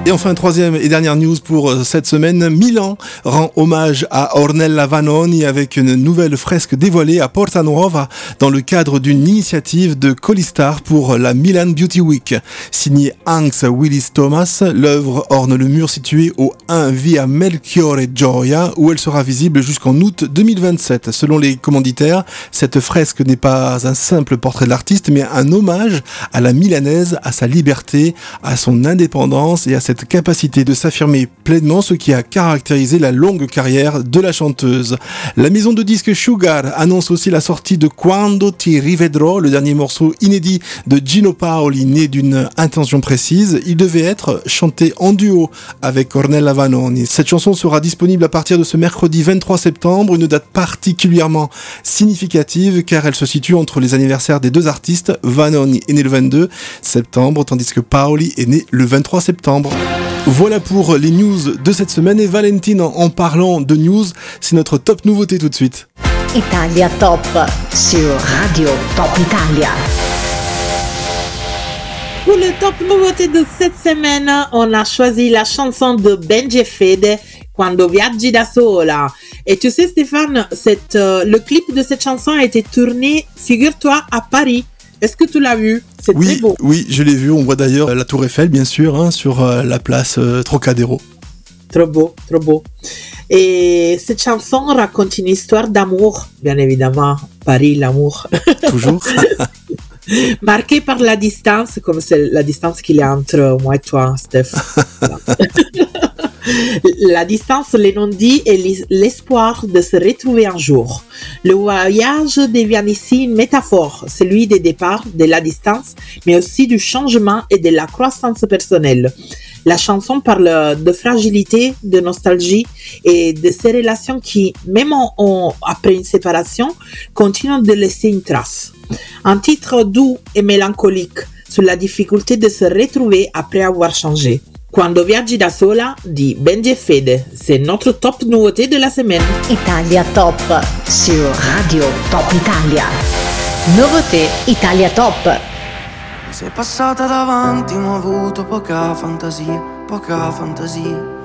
Et enfin, troisième et dernière news pour cette semaine, Milan rend hommage à Ornella Vanoni avec une nouvelle fresque dévoilée à Porta Nuova dans le cadre d'une initiative de Colistar pour la Milan Beauty Week. Signée Hans Willis Thomas, l'œuvre orne le mur situé au 1 Via Melchiorre Gioia où elle sera visible jusqu'en août 2027. Selon les commanditaires, cette fresque n'est pas un simple portrait de l'artiste mais un hommage à la milanaise, à sa liberté, à son indépendance et à cette capacité de s'affirmer pleinement, ce qui a caractérisé la longue carrière de la chanteuse. La maison de disques Sugar annonce aussi la sortie de Quando ti rivedrò, le dernier morceau inédit de Gino Paoli, né d'une intention précise. Il devait être chanté en duo avec Ornella Vanoni. Cette chanson sera disponible à partir de ce mercredi 23 septembre, une date particulièrement significative car elle se situe entre les anniversaires des deux artistes. Vanoni est né le 22 septembre, tandis que Paoli est né le 23 septembre. Voilà pour les news de cette semaine et Valentine, en parlant de news, c'est notre top nouveauté tout de suite. Italia Top sur Radio Top Italia. Pour le top nouveauté de cette semaine, on a choisi la chanson de Benji Fede, Quando viaggi da sola. Et tu sais Stéphane, le clip de cette chanson a été tourné, figure-toi, à Paris. Est-ce que tu l'as vu? C'est très beau. Oui, je l'ai vu. On voit d'ailleurs la Tour Eiffel, bien sûr, sur la place Trocadéro. Trop beau, trop beau. Et cette chanson raconte une histoire d'amour, bien évidemment. Paris, l'amour. Toujours. Marquée par la distance, comme c'est la distance qu'il y a entre moi et toi, Steph. La distance, les non-dits et l'espoir de se retrouver un jour. Le voyage devient ici une métaphore, celui des départs, de la distance, mais aussi du changement et de la croissance personnelle. La chanson parle de fragilité, de nostalgie et de ces relations qui, même après une séparation, continuent de laisser une trace. Un titre doux et mélancolique sur la difficulté de se retrouver après avoir changé. Quando viaggi da sola di Benji Fede, c'est notre top nouveauté de la semaine. Italia Top sur Radio Top Italia. Nouveauté Italia Top. Sei passata davanti ma ho avuto poca fantasia, poca fantasia.